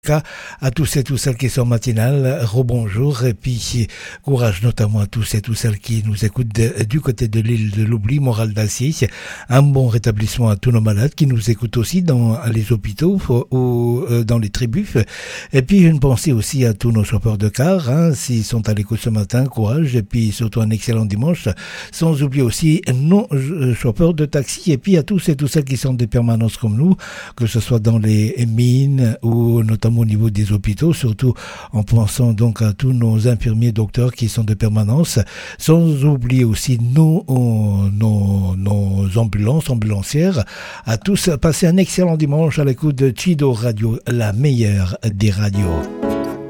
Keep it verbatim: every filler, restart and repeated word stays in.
À tous et toutes celles qui sont matinales, rebonjour et puis courage notamment à tous et toutes celles qui nous écoutent de, du côté de l'île de l'Oubli, Morale d'Acier. Un bon rétablissement à tous nos malades qui nous écoutent aussi dans les hôpitaux ou euh, dans les tribus. Et puis une pensée aussi à tous nos chauffeurs de car, hein, s'ils sont à l'écoute ce matin, courage et puis surtout un excellent dimanche. Sans oublier aussi nos chauffeurs de taxi et puis à tous et toutes celles qui sont des permanences comme nous, que ce soit dans les mines ou notamment au niveau des hôpitaux, surtout en pensant donc à tous nos infirmiers, docteurs qui sont de permanence, sans oublier aussi nos, nos, nos ambulances, ambulancières. À tous, passez un excellent dimanche à l'écoute de Chido Radio, la meilleure des radios.